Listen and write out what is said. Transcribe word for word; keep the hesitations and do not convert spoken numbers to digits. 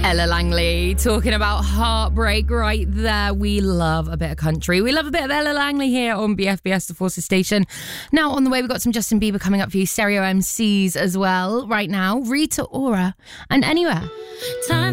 Ella Langley talking about heartbreak right there. We love a bit of country. We love a bit of Ella Langley here on B F B S, the Forces Station. Now on the way, we've got some Justin Bieber coming up for you, Stereo M Cs as well. Right now, Rita Ora and Anywhere. Time